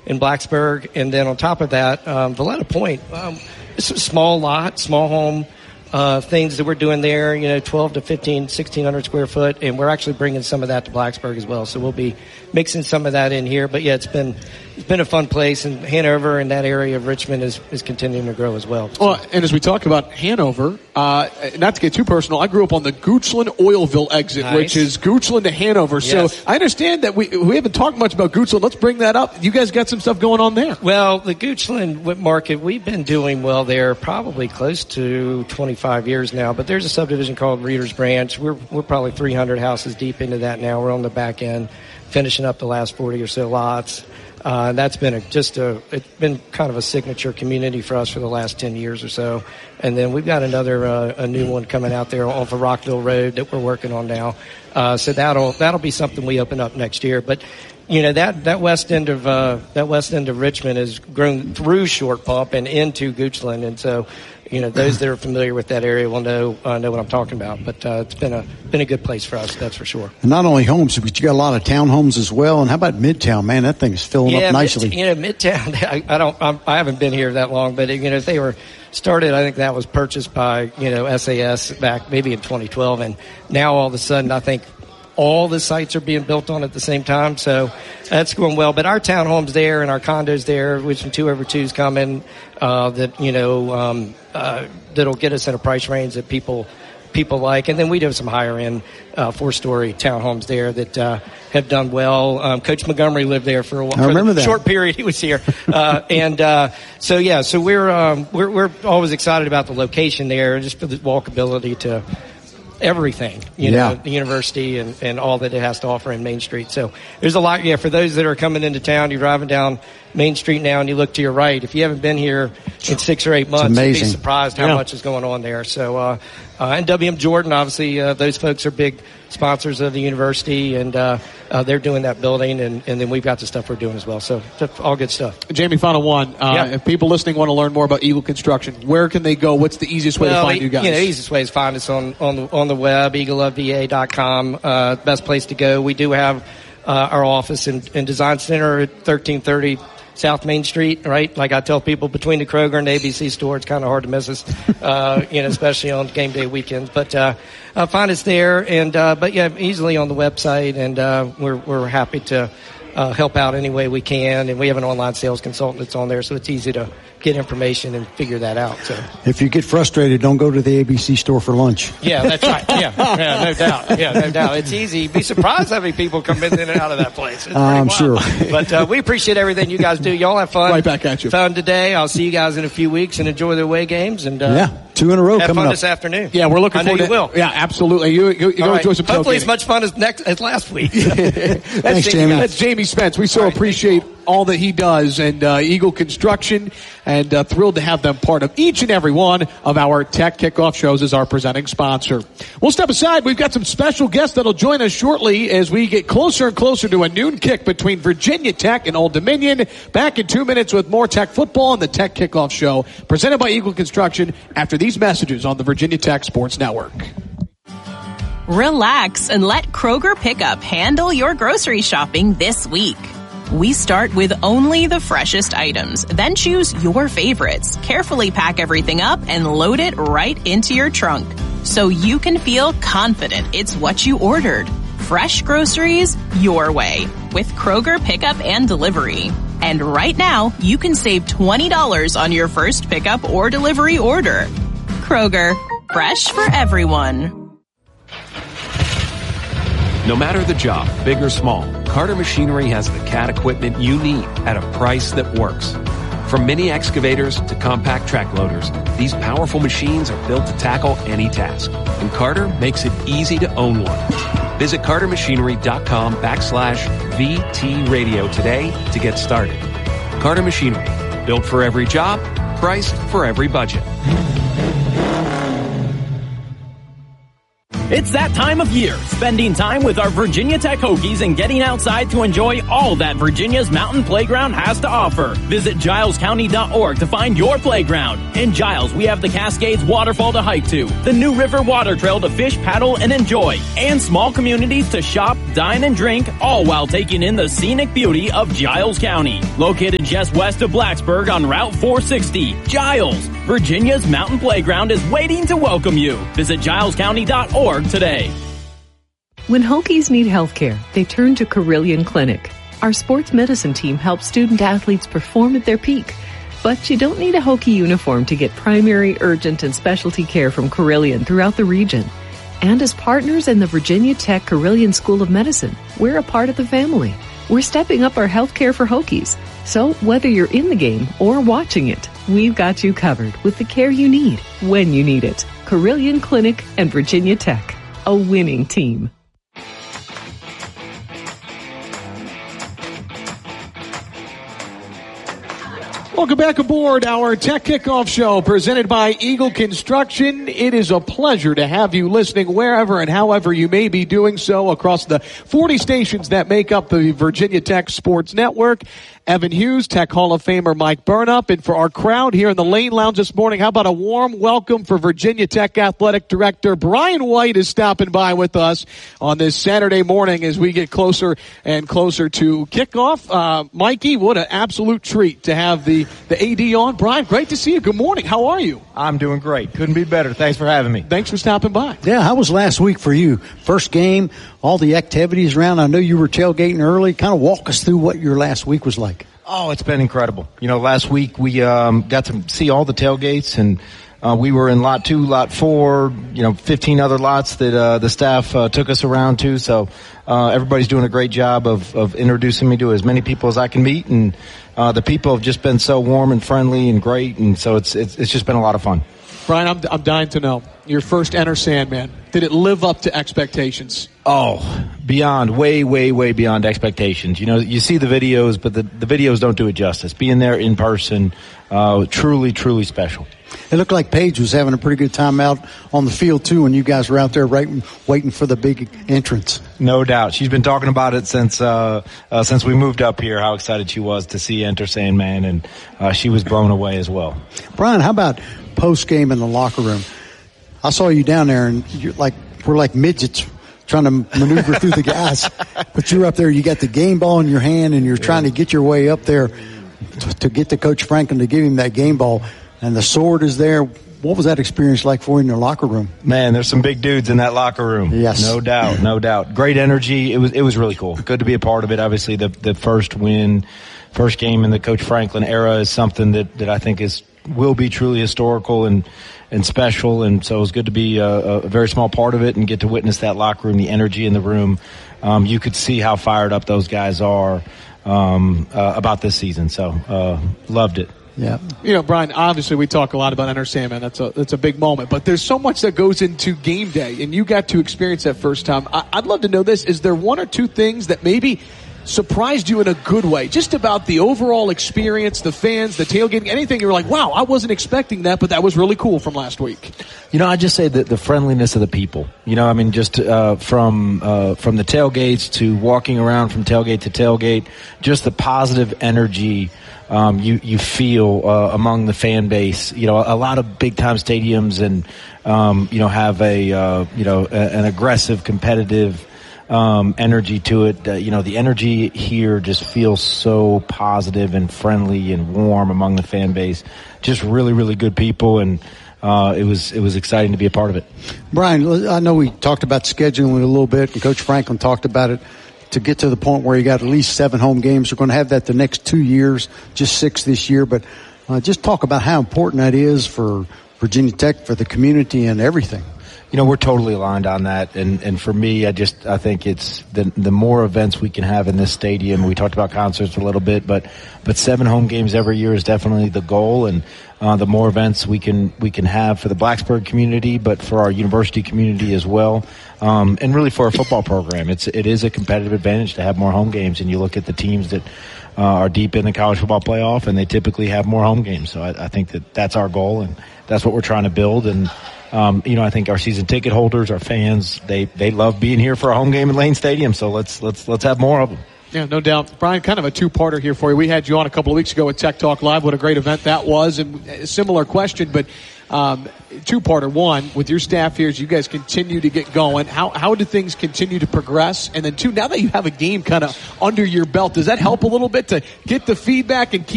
in Blacksburg. And then on top of that, Valletta Point, it's a small lot, small home. Things that we're doing there, 12 to 15, 1,600 square foot, and we're actually bringing some of that to Blacksburg as well. So we'll be mixing some of that in here. But yeah, it's been a fun place, and Hanover and that area of Richmond is continuing to grow as well. So. Well, and as we talk about Hanover, not to get too personal, I grew up on the Goochland-Oilville exit, nice. Which is Goochland to Hanover. Yes. So I understand that we haven't talked much about Goochland. Let's bring that up. You guys got some stuff going on there. Well, the Goochland market, we've been doing well there probably close to 25 years now, but there's a subdivision called Reader's Branch. We're probably 300 houses deep into that now. We're on the back end, finishing up the last 40 or so lots. That's been it's been kind of a signature community for us for the last 10 years or so. And then we've got a new one coming out there off of Rockville Road that we're working on now. So that'll be something we open up next year. But that west end of Richmond has grown through Short Pump and into Goochland, and so those that are familiar with that area will know what I'm talking about. But it's been a good place for us, that's for sure. And not only homes, but you got a lot of townhomes as well. And how about Midtown? Man, that thing is filling up nicely. Midtown. I haven't been here that long, but they were started. I think that was purchased by SAS back maybe in 2012, and now all of a sudden I think all the sites are being built on at the same time, so that's going well. But our townhomes there and our condos there, with some 2-over-2s coming, that'll get us in a price range that people like. And then we do have some higher end 4-story townhomes there that have done well. Coach Montgomery lived there for a while. I remember that short period he was here, so we're always excited about the location there, just for the walkability to everything, the university and all that it has to offer in Main Street. So there's a lot. Yeah, for those that are coming into town, you're driving down Main Street now and you look to your right. If you haven't been here in 6 or 8 months, you'd be surprised how much is going on there. So, and WM Jordan, obviously, those folks are big sponsors of the university, and they're doing that building, and then we've got the stuff we're doing as well. So all good stuff. Jamie, final one. If people listening want to learn more about Eagle Construction, where can they go? What's the easiest way to find you guys? The easiest way is find us on the web, eagleofva.com. Best place to go. We do have our office and design center at 1330 South Main Street, right? Like I tell people, between the Kroger and the ABC store, it's kind of hard to miss us, especially on game day weekends. But find us there, and easily on the website, and we're happy to help out any way we can. And we have an online sales consultant that's on there, so it's easy to get information and figure that out. So if you get frustrated, don't go to the ABC store for lunch. Yeah, that's right. Yeah, no doubt. Yeah, no doubt. It's easy. You'd be surprised how many people come in and out of that place. It's I'm sure. But we appreciate everything you guys do. Y'all have fun. Right back at you. Fun today. I'll see you guys in a few weeks, and enjoy the away games. And 2 in a row have coming fun up this afternoon. Yeah, we're looking forward to it. You will. Yeah, absolutely. You go enjoy some tailgating. Hopefully as much fun as last week. Thanks, Jamie. That's Jamie Spence. We so appreciate all that he does, and Eagle Construction, and thrilled to have them part of each and every one of our Tech Kickoff shows as our presenting sponsor. We'll step aside. We've got some special guests that'll join us shortly as we get closer and closer to a noon kick between Virginia Tech and Old Dominion. Back in 2 minutes with more Tech football on the Tech Kickoff show, presented by Eagle Construction, after these messages on the Virginia Tech Sports Network. Relax and let Kroger Pickup handle your grocery shopping this week. We start with only the freshest items, then choose your favorites, carefully pack everything up, and load it right into your trunk, so you can feel confident it's what you ordered. Fresh groceries your way with Kroger Pickup and Delivery. And right now, you can save $20 on your first pickup or delivery order. Kroger, fresh for everyone. No matter the job, big or small, Carter Machinery has the Cat equipment you need at a price that works. From mini excavators to compact track loaders, these powerful machines are built to tackle any task. And Carter makes it easy to own one. Visit cartermachinery.com/VT Radio today to get started. Carter Machinery, built for every job, priced for every budget. It's that time of year, spending time with our Virginia Tech Hokies and getting outside to enjoy all that Virginia's Mountain Playground has to offer. Visit GilesCounty.org to find your playground. In Giles, we have the Cascades Waterfall to hike to, the New River Water Trail to fish, paddle, and enjoy, and small communities to shop, dine, and drink, all while taking in the scenic beauty of Giles County. Located just west of Blacksburg on Route 460, Giles, Virginia's mountain playground is waiting to welcome you. Visit gilescounty.org today. When Hokies need health care, they turn to Carilion Clinic. Our sports medicine team helps student athletes perform at their peak. But you don't need a Hokie uniform to get primary, urgent, and specialty care from Carilion throughout the region. And as partners in the Virginia Tech Carilion School of Medicine, we're a part of the family. We're stepping up our health care for Hokies. So whether you're in the game or watching it, we've got you covered with the care you need when you need it. Carilion Clinic and Virginia Tech, a winning team. Welcome back aboard our Tech Kickoff Show presented by Eagle Construction. It is a pleasure to have you listening wherever and however you may be doing so across the 40 stations that make up the Virginia Tech Sports Network. Evan Hughes, Tech Hall of Famer Mike Burnup, and for our crowd here in the Lane Lounge this morning, how about a warm welcome for Virginia Tech Athletic Director Brian White is stopping by with us on this Saturday morning as we get closer and closer to kickoff. Mikey, what an absolute treat to have the AD on. Brian, great to see you. Good morning. How are you? I'm doing great. Couldn't be better. Thanks for having me. Thanks for stopping by. Yeah, how was last week for you? First game, all the activities around. I know you were tailgating early. Kind of walk us through what your last week was like. Oh, it's been incredible. You know, last week we got to see all the tailgates, and we were in lot 2, lot 4, 15 other lots that the staff took us around to. So everybody's doing a great job of introducing me to as many people as I can meet, and the people have just been so warm and friendly and great, and so it's just been a lot of fun. Brian, I'm dying to know, your first Enter Sandman, did it live up to expectations? Oh, beyond, way, way, way beyond expectations. You know, you see the videos, but the videos don't do it justice. Being there in person, truly, truly special. It looked like Paige was having a pretty good time out on the field, too, when you guys were out there waiting for the big entrance. No doubt. She's been talking about it since we moved up here, how excited she was to see Enter Sandman, and she was blown away as well. Brian, how about post-game in the locker room? I saw you down there, and we're like midgets trying to maneuver through the guys. But you're up there, you got the game ball in your hand, and you're trying to get your way up there to get to Coach Franklin to give him that game ball. And the sword is there. What was that experience like for you in your locker room? Man, there's some big dudes in that locker room. Yes. No doubt, no doubt. Great energy. It was really cool. Good to be a part of it. Obviously, the first game in the Coach Franklin era is something that I think will be truly historical and special. And so it was good to be a very small part of it and get to witness that locker room, the energy in the room. You could see how fired up those guys are about this season. So loved it. Yeah. You know, Brian, obviously we talk a lot about Enter Sandman. That's a big moment. But there's so much that goes into game day, and you got to experience that first time. I'd love to know this. Is there one or two things that maybe surprised you in a good way, just about the overall experience, the fans, the tailgating, anything you were like, wow, I wasn't expecting that, but that was really cool from last week? You know, I just say that the friendliness of the people. You know, I mean, just from the tailgates to walking around from tailgate to tailgate, just the positive energy you feel among the fan base. You know, a lot of big time stadiums and have an aggressive, competitive energy to it. The energy here just feels so positive and friendly and warm among the fan base. Just really, really good people, and it was exciting to be a part of it. Brian, I know we talked about scheduling a little bit, and Coach Franklin talked about it. To get to the point where you got at least 7 home games. We're going to have that the next 2 years, just 6 this year. But just talk about how important that is for Virginia Tech, for the community and everything. You know, we're totally aligned on that. And for me, I think it's the more events we can have in this stadium. We talked about concerts a little bit, but 7 home games every year is definitely the goal. And the more events we can have for the Blacksburg community, but for our university community as well. And really for our football program, it is a competitive advantage to have more home games. And you look at the teams that are deep in the college football playoff, and they typically have more home games. So I think that's our goal, and that's what we're trying to build. And I think our season ticket holders, our fans, they love being here for a home game at Lane Stadium. So let's have more of them. Yeah, no doubt. Brian, kind of a two-parter here for you. We had you on a couple of weeks ago at Tech Talk Live. What a great event that was, and a similar question. But Two-parter. One, with your staff here, as you guys continue to get going, how do things continue to progress? And then two, now that you have a game kind of under your belt, does that help a little bit to get the feedback and keep